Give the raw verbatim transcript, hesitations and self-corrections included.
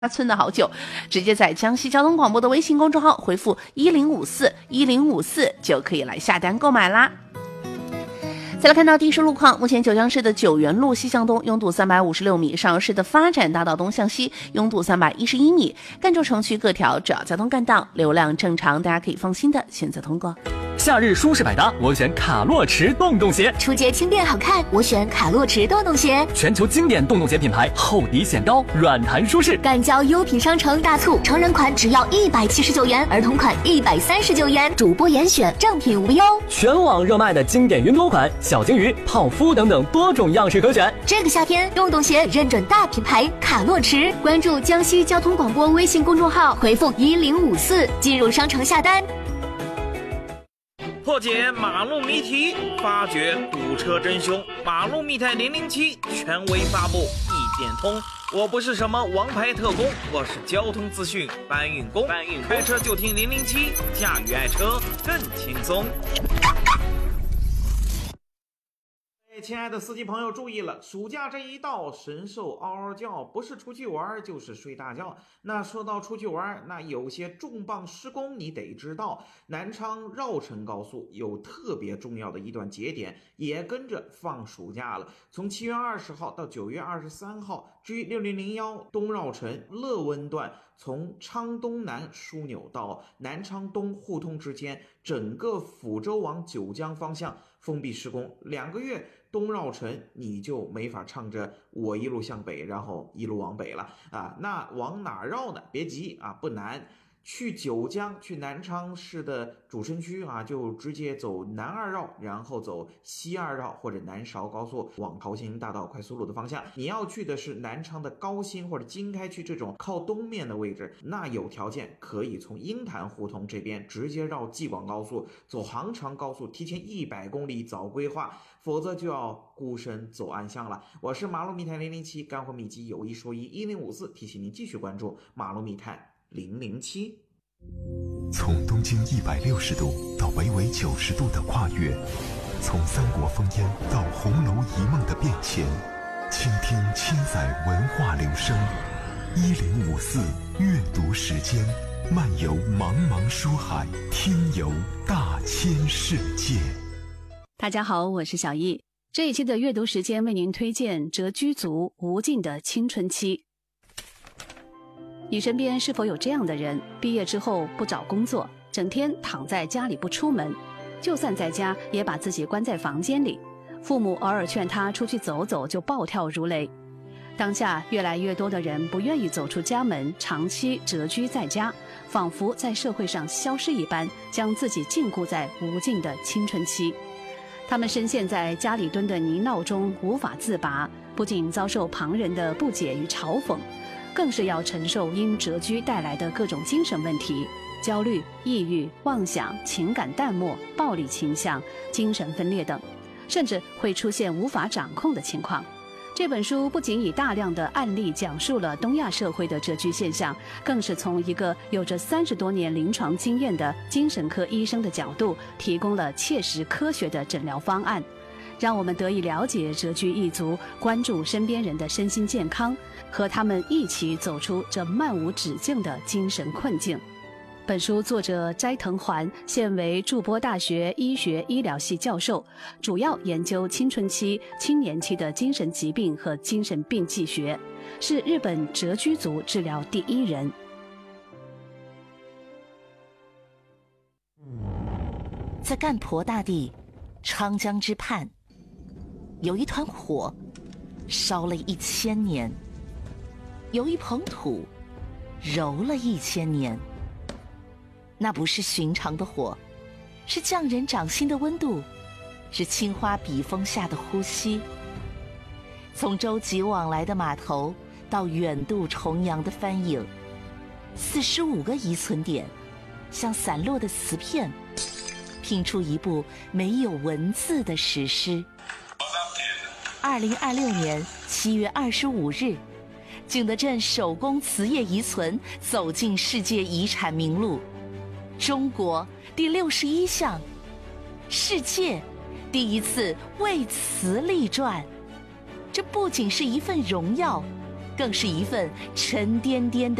村的好酒，直接在江西交通广播的微信公众号回复一零五四一零五四就可以来下单购买啦。再来看到地势路况，目前九江市的九原路西向东拥堵三百五十六米，上游市的发展大道东向西拥堵三百一十一米，赣州城区各条主要交通干道流量正常，大家可以放心的选择通过。 夏日舒适百搭，我选卡洛驰洞洞鞋； 出街轻便好看，我选卡洛驰洞洞鞋。 全球经典洞洞鞋品牌，厚底显高，软弹舒适。 赣交优品商城大促，成人款只要一百七十九元，儿童款一百三十九元，主播严选，正品无忧。 全网热卖的经典云朵款、小金鱼、泡芙等等多种样式可选。 这个夏天，洞洞鞋认准大品牌卡洛驰，关注江西交通广播微信公众号，回复一零五四进入商城下单。 破解马路谜题，发掘堵车真凶。马路密探零零七权威发布，一点通。我不是什么王牌特工，我是交通资讯搬运工。搬运开车就听零零七，驾驭爱车更轻松。亲爱的司机朋友注意了，暑假这一到，神兽嗷嗷叫，不是出去玩就是睡大觉。那说到出去玩，那有些重磅施工你得知道，南昌绕城高速有特别重要的一段节点也跟着放暑假了，从七月二十号到九月二十三号，G 六零零一东绕城乐温段从昌东南枢纽到南昌东互通之间，整个抚州往九江方向封闭施工，两个月东绕城你就没法唱着我一路向北，然后一路往北了啊！那往哪绕呢？别急啊，不难。去九江，去南昌市的主城区啊，就直接走南二绕，然后走西二绕或者南韶高速往桃兴大道快速路的方向。你要去的是南昌的高新或者经开区这种靠东面的位置，那有条件可以从鹰潭胡同这边直接绕济广高速，走杭长高速，提前一百公里早规划，否则就要孤身走暗巷了。我是马路密探零零七，干货秘籍有一说一，一零五四提醒您继续关注马路密探零零七。 从东经一百六十度到北纬九十度的跨越，从三国烽烟到红楼一梦的变迁，倾听千载文化流声。一零五四阅读时间，漫游茫茫书海，听游大千世界。 大家好，我是小易。这一期的阅读时间为您推荐谪居族吴静的青春期。你身边是否有这样的人，毕业之后不找工作，整天躺在家里不出门，就算在家也把自己关在房间里，父母偶尔劝他出去走走就暴跳如雷。当下越来越多的人不愿意走出家门，长期谪居在家，仿佛在社会上消失一般，将自己禁锢在无尽的青春期。他们深陷在家里蹲的泥淖中无法自拔，不仅遭受旁人的不解与嘲讽，更是要承受因谪居带来的各种精神问题，焦虑、抑郁、妄想、情感淡漠、暴力倾向、精神分裂等，甚至会出现无法掌控的情况。这本书不仅以大量的案例讲述了东亚社会的谪居现象，更是从一个有着三十多年临床经验的精神科医生的角度，提供了切实科学的诊疗方案，让我们得以了解谪居一族，关注身边人的身心健康，和他们一起走出这漫无止境的精神困境。本书作者斋藤环现为筑波大学医学医疗系教授，主要研究青春期、青年期的精神疾病和精神病剂学，是日本谪居族治疗第一人。 在赣婆大地昌江之畔，有一团火烧了一千年，有一捧土揉了一千年。那不是寻常的火，是匠人掌心的温度，是青花笔锋下的呼吸。从舟楫往来的码头到远渡重洋的帆影，四十五个遗存点像散落的瓷片，拼出一部没有文字的史诗。二零二六年七月二十五日，景德镇手工瓷业遗存走进世界遗产名录，中国第六十一项，世界第一次为瓷立传。这不仅是一份荣耀， 更是一份沉甸甸的